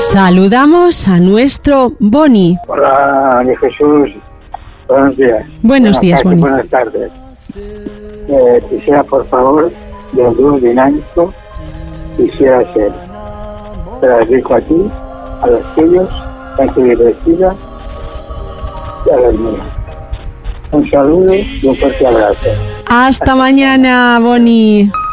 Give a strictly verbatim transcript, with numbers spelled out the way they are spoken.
Saludamos a nuestro Boni. Hola, María Jesús. Buenos días. Buenos días, Boni. Buenas tardes. Eh, quisiera, por favor, del dúo dinámico, quisiera ser. Te las dedico a ti, a los tuyos, a tu divertida y a los míos. Un saludo y un fuerte abrazo. Hasta mañana, Boni.